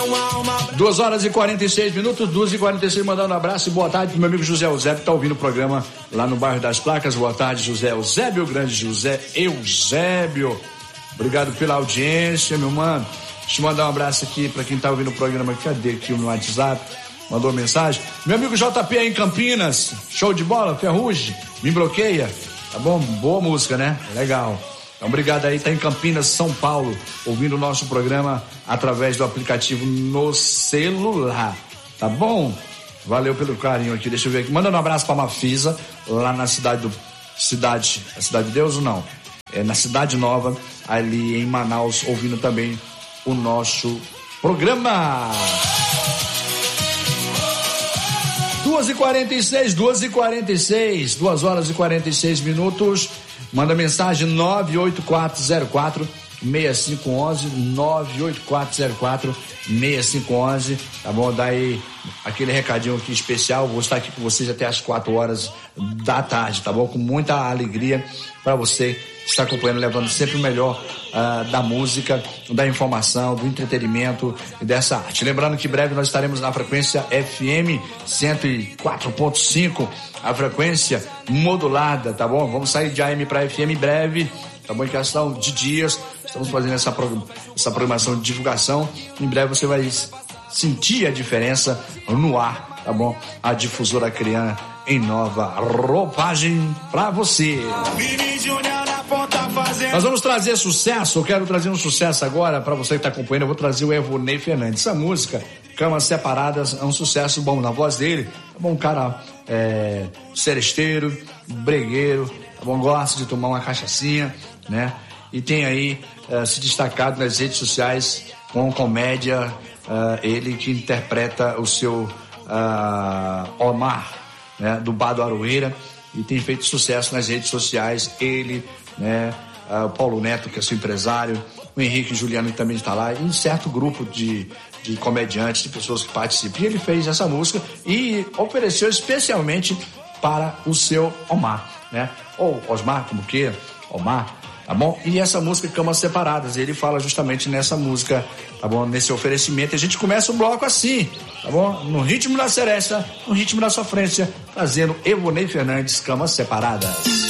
2 horas e 46 minutos, 2h46, mandando um abraço e boa tarde pro meu amigo José Eusébio, que tá ouvindo o programa lá no bairro das Placas. Boa tarde, José Eusébio, grande José Eusébio. Obrigado pela audiência, meu mano. Deixa eu mandar um abraço aqui pra quem tá ouvindo o programa. Cadê aqui o meu WhatsApp? Mandou mensagem. Meu amigo JP aí em Campinas, show de bola, Ferrugem, me bloqueia. Tá bom? Boa música, né? Legal. Então, obrigado aí, tá em Campinas, São Paulo, ouvindo o nosso programa através do aplicativo no celular, tá bom? Valeu pelo carinho aqui, deixa eu ver aqui, mandando um abraço pra Mafisa, lá na cidade de Deus ou não? É na Cidade Nova, ali em Manaus, ouvindo também o nosso programa. 2h46, 2 horas e 46 minutos. Manda mensagem 98404-6511, 98404-6511, tá bom? Dá aí aquele recadinho aqui especial. Vou estar aqui com vocês até as 4 horas da tarde, tá bom? Com muita alegria para você que está acompanhando, levando sempre o melhor da música, da informação, do entretenimento e dessa arte. Lembrando que em breve nós estaremos na frequência FM 104.5, a frequência modulada, tá bom? Vamos sair de AM para FM em breve, tá bom? Em questão de dias, estamos fazendo essa programação de divulgação. Em breve você vai sentir a diferença no ar, tá bom? A difusora Criana em nova roupagem pra você. Nós vamos trazer sucesso, eu quero trazer um sucesso agora pra você que tá acompanhando. Eu vou trazer o Evonei Fernandes. Essa música, Camas Separadas, é um sucesso bom na voz dele. Tá bom, um cara seresteiro, bregueiro, tá bom, gosta de tomar uma cachaçinha, né? E tem aí se destacado nas redes sociais com comédia, ele que interpreta o seu Omar, né, do Bar do Aroeira, e tem feito sucesso nas redes sociais. Ele, né, o Paulo Neto, que é seu empresário, o Henrique Juliano, que também está lá, e um certo grupo de comediantes, de pessoas que participam. E ele fez essa música e ofereceu especialmente para o seu Omar, né? Ou Osmar, como queira, Omar, tá bom? E essa música, Camas Separadas, ele fala justamente nessa música, tá bom? Nesse oferecimento. A gente começa o bloco assim, tá bom? No ritmo da seresta, no ritmo da sofrência, trazendo Evonei Fernandes, Camas Separadas.